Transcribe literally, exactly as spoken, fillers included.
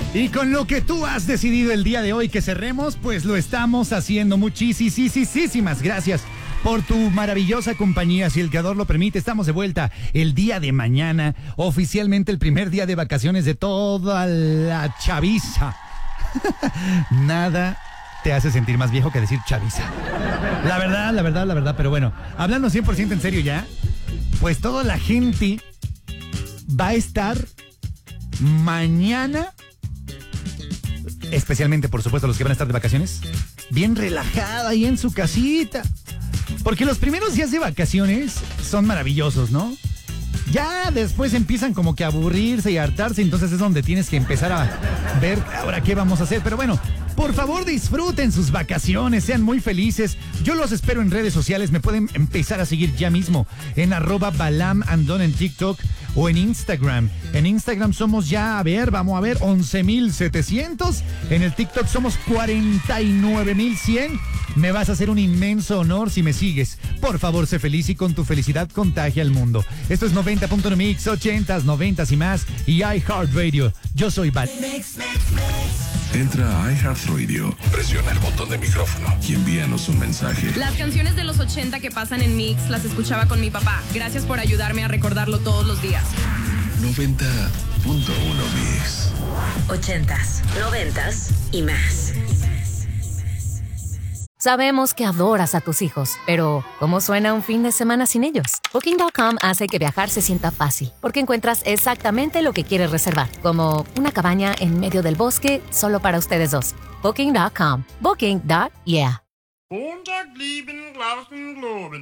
Y con lo que tú has decidido el día de hoy que cerremos, pues lo estamos haciendo. Muchísimas gracias por tu maravillosa compañía. Si el creador lo permite, estamos de vuelta el día de mañana, oficialmente el primer día de vacaciones de toda la chaviza. Nada te hace sentir más viejo que decir chaviza. La verdad, la verdad, la verdad. Pero bueno, hablando cien por ciento en serio ya, pues toda la gente va a estar mañana, especialmente por supuesto los que van a estar de vacaciones, bien relajada ahí en su casita. Porque los primeros días de vacaciones son maravillosos, ¿no? Ya después empiezan como que a aburrirse y a hartarse, entonces es donde tienes que empezar a ver ahora qué vamos a hacer. Pero bueno, por favor disfruten sus vacaciones, sean muy felices. Yo los espero en redes sociales, me pueden empezar a seguir ya mismo en arroba Balam Andón en TikTok o en Instagram. En Instagram somos ya, a ver, vamos a ver, once mil setecientos. En el TikTok somos cuarenta y nueve mil cien. Me vas a hacer un inmenso honor si me sigues. Por favor, sé feliz y con tu felicidad contagia al mundo. Esto es noventa punto uno Mix, ochentas, noventas y más. Y iHeartRadio. Yo soy Bal. Entra a iHeartRadio, presiona el botón de micrófono y envíanos un mensaje. Las canciones de los ochenta que pasan en Mix las escuchaba con mi papá. Gracias por ayudarme a recordarlo todos los días. noventa punto uno Mix. Ochentas, noventas y más. Sabemos que adoras a tus hijos, pero ¿cómo suena un fin de semana sin ellos? Booking punto com hace que viajar se sienta fácil, porque encuentras exactamente lo que quieres reservar, como una cabaña en medio del bosque solo para ustedes dos. Booking punto com. Booking. Yeah.